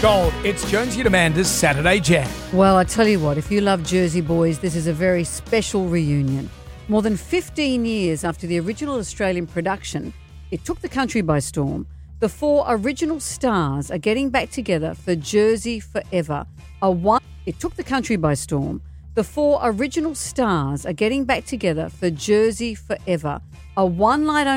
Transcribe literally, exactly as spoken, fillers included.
Gold, it's Jonesy and Amanda's Saturday Jam. Well, I tell you what, if you love Jersey Boys, this is a very special reunion. More than fifteen years after the original Australian production, it took the country by storm. The four original stars are getting back together for Jersey Forever. A one. It took the country by storm. The four original stars are getting back together for Jersey Forever. A one-night